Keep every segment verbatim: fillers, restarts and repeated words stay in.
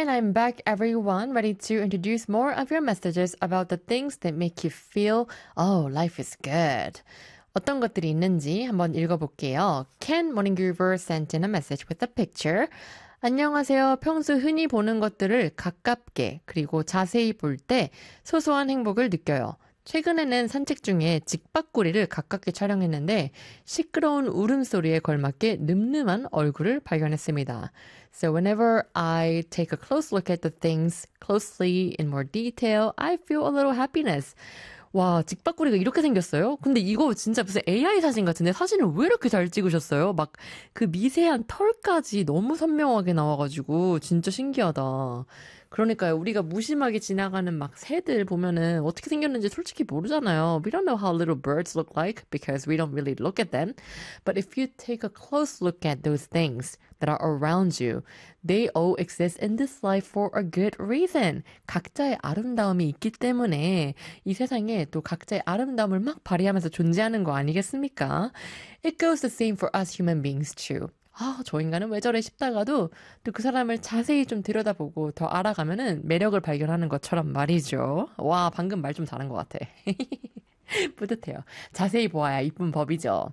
And I'm back, everyone, ready to introduce more of your messages about the things that make you feel, oh, life is good. 어떤 것들이 있는지 한번 읽어볼게요. Ken Morninggroover sent in a message with a picture. 안녕하세요. 평소 흔히 보는 것들을 가깝게 그리고 자세히 볼 때 소소한 행복을 느껴요. 최근에는 산책 중에 직박구리를 가깝게 촬영했는데 시끄러운 울음소리에 걸맞게 늠름한 얼굴을 발견했습니다. So whenever I take a close look at the things closely in more detail, I feel a little happiness. 와, 직박구리가 이렇게 생겼어요? 근데 이거 진짜 무슨 에이아이 사진 같은데 사진을 왜 이렇게 잘 찍으셨어요? 막 그 미세한 털까지 너무 선명하게 나와가지고 진짜 신기하다. 그러니까요, 우리가 무심하게 지나가는 막 새들 보면은 어떻게 생겼는지 솔직히 모르잖아요. We don't know how little birds look like because we don't really look at them. But if you take a close look at those things that are around you, they all exist in this life for a good reason. 각자의 아름다움이 있기 때문에 이 세상에 또 각자의 아름다움을 막 발휘하면서 존재하는 거 아니겠습니까? It goes the same for us human beings too. 아, 저 인간은 왜 저래 싶다가도 또 그 사람을 자세히 좀 들여다보고 더 알아가면은 매력을 발견하는 것처럼 말이죠. 와, 방금 말 좀 잘한 것 같아. 뿌듯해요. 자세히 보아야 이쁜 법이죠.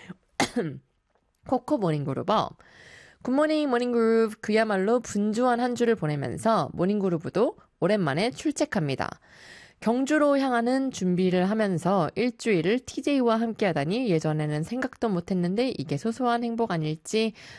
코코 모닝그루버. 굿모닝 모닝그루브 그야말로 분주한 한 주를 보내면서 모닝그루브도 오랜만에 출첵합니다. 경주로 향하는 준비를 하면서 일주일을 티제이와 함께하다니 예전에는 생각도 못했는데 이게 소소한 행복 아닐지